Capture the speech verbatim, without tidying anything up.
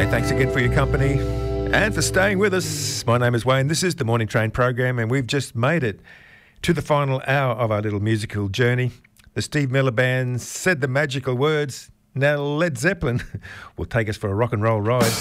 Thanks again for your company and for staying with us. My name is Wayne. This is the Morning Train program, and we've just made it to the final hour of our little musical journey. The Steve Miller Band said the magical words. Now Led Zeppelin will take us for a rock and roll ride.